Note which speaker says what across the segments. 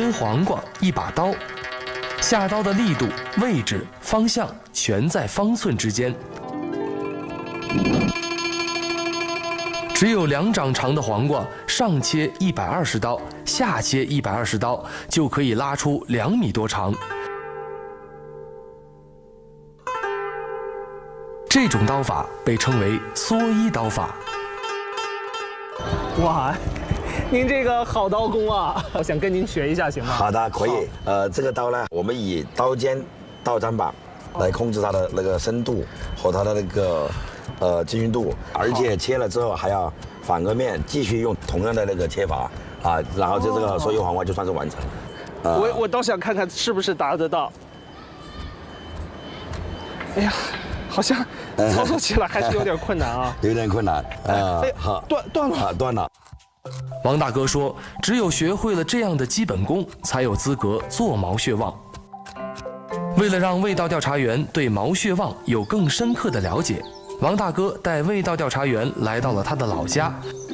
Speaker 1: 根黄瓜、一把刀，下刀的力度、位置、方向全在方寸之间。只有2掌长的黄瓜，上切120刀，下切120刀，就可以拉出2米多长。这种刀法被称为蓑衣刀法。
Speaker 2: 哇，您这个好刀工啊！我想跟您学一下，行吗？
Speaker 3: 好的，可以。这个刀呢，我们以刀尖、刀砧板来控制它的那个深度和它的那个均匀度，而且切了之后还要反个面，继续用同样的那个切法啊，然后就这个蓑衣黄瓜就算是完成。
Speaker 2: 我倒想看看是不是达得到。哎呀，好像操作起来还是有点困难啊，
Speaker 3: 有点困难。好，
Speaker 2: 断了，
Speaker 3: 断了。
Speaker 1: 王大哥说，只有学会了这样的基本功，才有资格做毛血旺。为了让味道调查员对毛血旺有更深刻的了解，王大哥带味道调查员来到了他的老家，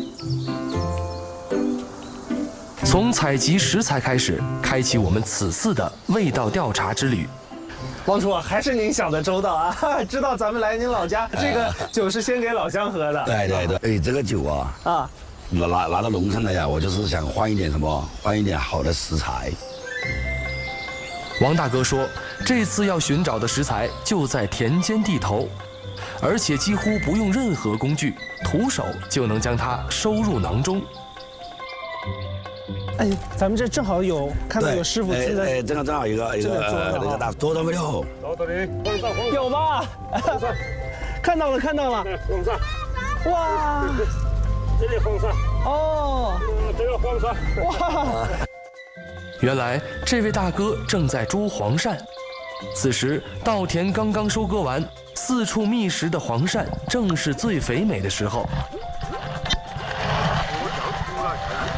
Speaker 1: 从采集食材开始，开启我们此次的味道调查之旅。
Speaker 2: 王厨，还是您想的周到啊！知道咱们来您老家，这个酒是先给老乡喝的。
Speaker 3: 对，这个酒啊，拿到农村来呀，我就是想换一点什么，换一点好的食材。
Speaker 1: 王大哥说，这次要寻找的食材就在田间地头，而且几乎不用任何工具，徒手就能将它收入囊中。
Speaker 2: 哎，咱们这正好看到有师傅正在，
Speaker 3: 正好一个那个大多少没有？
Speaker 2: 有吧？看到了。
Speaker 4: 黄鳝。
Speaker 2: 哇！
Speaker 4: 这里黄鳝。
Speaker 2: 哦。
Speaker 4: 这个黄鳝。
Speaker 2: 哇！
Speaker 1: 原来这位大哥正在捉黄鳝。此时稻田刚刚收割完，四处觅食的黄鳝正是最肥美的时候。